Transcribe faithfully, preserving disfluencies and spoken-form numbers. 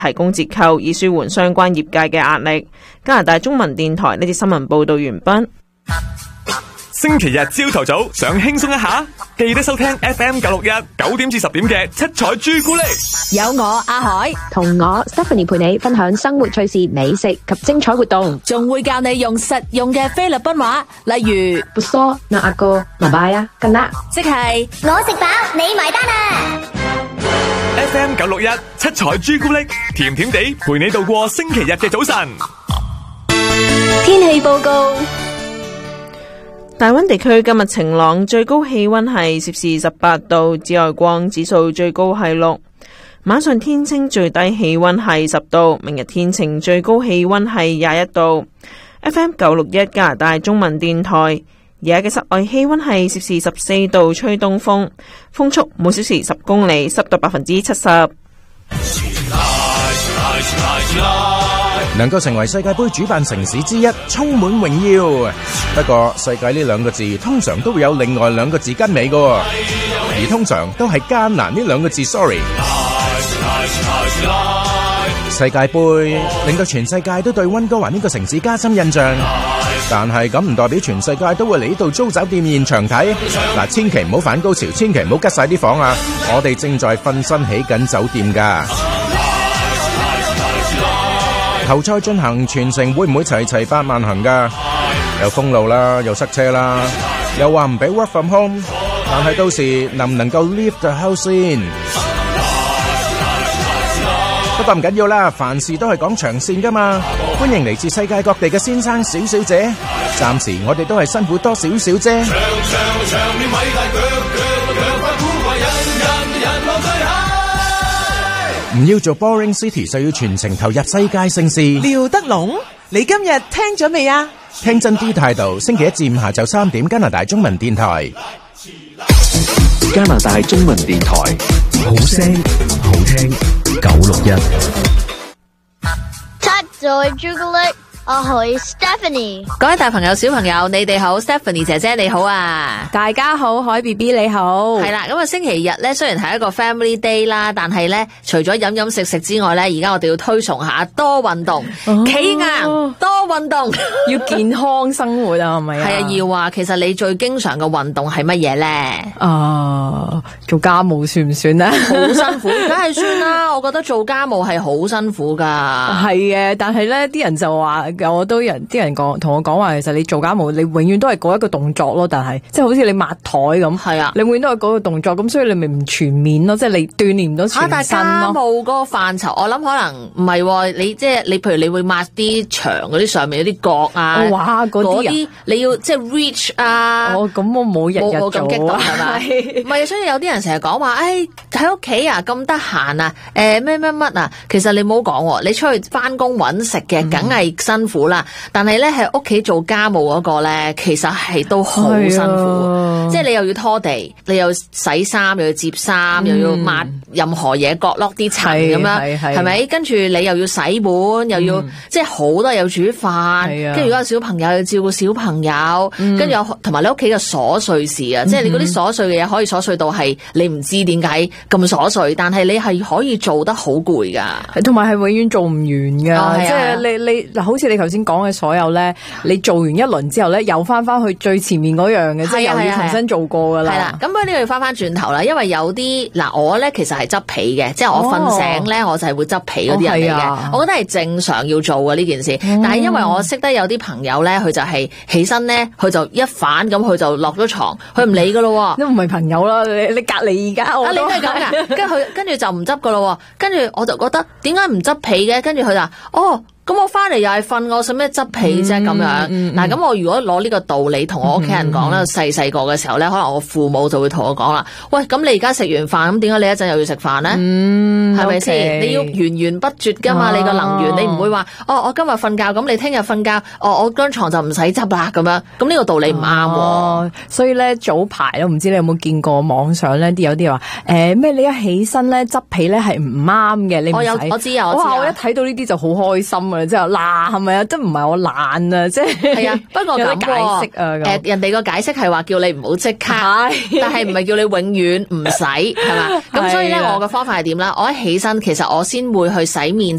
提供折扣，以舒緩相關業界嘅壓力。加拿大中文電台呢節新聞報道完畢。 星期日朝頭早想輕鬆一下，記得收聽 F M 九六一九點至十點嘅七彩朱古力。 有我阿海同我 Stephanie 陪你分享生活趣事、美食及精彩活動， 仲會教你用實用嘅菲律賓話，例如不梳那阿哥麻拜啊，跟啦， 即係我食飽你埋單啊！ F M 九六一七彩朱古力，甜甜地陪你度過星期日嘅早晨。 天氣報告。 大溫地區今日晴朗，最高氣溫係攝氏十八度，紫外光指數最高係六。晚上天清，最低氣溫係十度。明日天晴，最高氣溫係廿一度。F M 九六一加拿大中文電台，而家嘅室外氣溫係攝氏十四度，吹東風，風速每小時十公里，濕度百分之七十。 能夠成為世界盃主辦城市之一，充滿榮耀。不過世界呢兩個字通常都會有另外兩個字跟尾嘅，而通常都係艱難呢兩個字。Sorry， 世界盃令到全世界都對溫哥華呢個城市加深印象，但係咁唔代表全世界都會嚟呢度租酒店現場睇。嗱，千祈唔好反高潮，千祈唔好吉晒啲房啊！我哋正在瞓身起緊酒店噶。球賽進行，全程會唔會齊齊八萬行噶？又封路啦，又塞車啦，又話唔俾 work from home， 但係到時能唔能夠 leave the house 先？不過唔緊要啦，凡事都係講長線噶嘛。歡迎嚟自世界各地嘅先生小小姐，暫時我哋都係辛苦多少少啫。唔要做 boring city， 就要全程投入世界盛事。 廖德龍，你今日聽咗未啊？ 聽真啲態度，星期一至五下晝三點，加拿大中文電台。 加拿大中文電台，好聲好聽，九六一。 七彩朱古力，我係 Stephanie。 各位大朋友、小朋友，你哋好 ，Stephanie 姐姐你好啊！ 大家好，海 B B 你好。 係啦，咁啊星期日咧，雖然係一個 Family Day 啦，但係咧，除咗飲飲食食之外咧，而家我哋要推崇下多運動，企、哦、硬多運動， 要健康生活啊，係咪啊？ 係啊，要啊。其實你最經常嘅運動係乜嘢咧？ 啊，做家務算唔算咧？ 好辛苦，梗係算啦。我覺得做家務係好辛苦噶。 係嘅，但係咧，啲人就話。我都人啲人講同我講話，其實你做家務，你永遠都係嗰一個動作咯。但係即係好似你抹台咁，係啊，你永遠都係嗰個動作，咁所以你咪唔全面咯。即係你鍛煉唔到全身咯。 但係家務嗰個範疇，我諗可能唔係你即係你，譬如你會抹啲牆嗰啲上面嗰啲角啊， 哇嗰啲你要即係 reach 啊。 哦，咁我冇日日做咁激動係咪？唔係，所以有啲人成日講話，誒喺屋企啊咁得閒啊，誒咩咩乜啊。其實你唔好講，你出去翻工揾食嘅，梗係辛苦啦。但係咧喺屋企做家務嗰個咧，其實係都好辛苦，啊、即係你又要拖地，你又洗衫，又要摺衫，嗯、又要抹任何嘢角落啲塵咁樣，係咪？跟住你又要洗碗，又要、嗯、即係好多又煮飯，跟住如果有小朋友要照顧小朋友，跟住有同埋你屋企嘅瑣碎事啊，嗯、即係你嗰啲瑣碎嘅嘢可以瑣碎到係你唔知點解咁瑣碎，但係你係可以做得好攰噶， 同埋係永遠做唔完噶， 哦、 即係你你嗱，好似你頭先講嘅所有咧，你做完一輪之後咧，又翻翻去最前面嗰樣嘅，即係又要重新做過噶啦。 係啦，咁呢個要翻翻轉頭啦，因為有啲嗱，我咧其實係執被嘅，即係我瞓醒咧，我就係會執被嗰啲人嚟嘅。哦、我覺得係正常要做嘅呢件事，嗯、但係因為我識得有啲朋友咧，佢就係起身咧，佢就一反咁，佢就落咗床，佢唔理噶咯。 都唔係朋友啦，你你隔籬而家我、啊、你都係咁噶， 跟住佢跟住就唔執噶咯，跟住我就覺得點解唔執被嘅？跟住佢就哦。咁我翻嚟又係瞓，我使咩執被啫咁樣？嗱、嗯，咁、嗯、我如果攞呢個道理同我屋企人講咧，細細個嘅時候咧，可能我父母就會同我講啦。喂，咁你而家食完飯，咁點解你一陣又要食飯咧？嗯，係咪先？你要源源不絕噶嘛？哦、你個能源，你唔會話哦，我今日瞓覺，咁你聽日瞓覺，哦，我張床就唔使執啦咁樣。咁呢個道理唔啱、哦。 所以咧早排都唔知你有冇見過網上咧啲有啲話誒咩？你一起身咧執被咧係唔啱嘅。你唔使我有我知啊，我知啊。 哇！我一睇到呢啲就好開心噶啦，即係嗱係咪啊？都唔係我懶啊，即係係啊。不過咁解釋啊， 誒人哋個解釋係話叫你唔好即刻，但係唔係叫你永遠唔使係嘛？咁所以咧，我嘅方法係點啦？我一起身，其實我先會去洗面。